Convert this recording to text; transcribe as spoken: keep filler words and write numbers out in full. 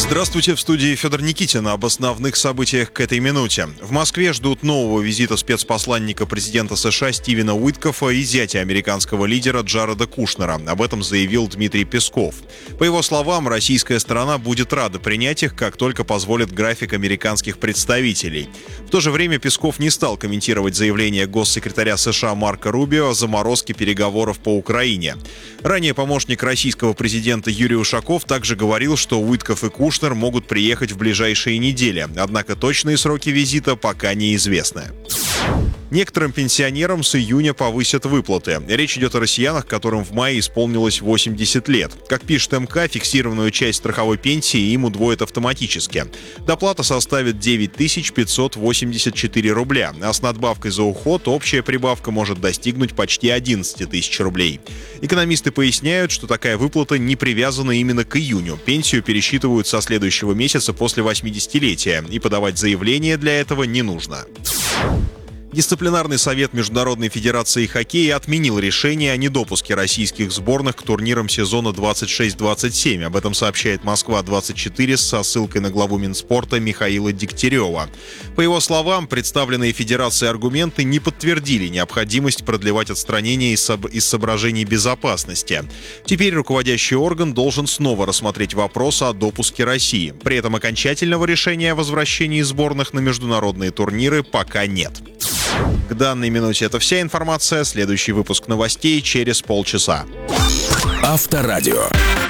Здравствуйте, в студии Федор Никитин. Об основных событиях к этой минуте. В Москве ждут нового визита спецпосланника президента США Стивена Уиткофа и зятя американского лидера Джареда Кушнера. Об этом заявил Дмитрий Песков. По его словам, российская сторона будет рада принять их, как только позволит график американских представителей. В то же время Песков не стал комментировать заявление госсекретаря США Марко Рубио о заморозке переговоров по Украине. Ранее помощник российского президента Юрий Ушаков также говорил, что Уиткоф и Кушнер могут приехать в ближайшие недели, однако точные сроки визита пока неизвестны. Некоторым пенсионерам с июня повысят выплаты. Речь идет о россиянах, которым в мае исполнилось восемьдесят лет. Как пишет эм ка, фиксированную часть страховой пенсии им удвоят автоматически. Доплата составит девять тысяч пятьсот восемьдесят четыре рубля, а с надбавкой за уход общая прибавка может достигнуть почти одиннадцать тысяч рублей. Экономисты поясняют, что такая выплата не привязана именно к июню. Пенсию пересчитывают со следующего месяца после восьмидесятилетия, и подавать заявление для этого не нужно. Дисциплинарный совет Международной федерации хоккея отменил решение о недопуске российских сборных к турнирам сезона двадцать шесть двадцать семь. Об этом сообщает Москва двадцать четыре со ссылкой на главу Минспорта Михаила Дегтярева. По его словам, представленные федерацией аргументы не подтвердили необходимость продлевать отстранение из, соб- из соображений безопасности. Теперь руководящий орган должен снова рассмотреть вопрос о допуске России. При этом окончательного решения о возвращении сборных на международные турниры пока нет. К данной минуте это вся информация. Следующий выпуск новостей через полчаса. Авторадио.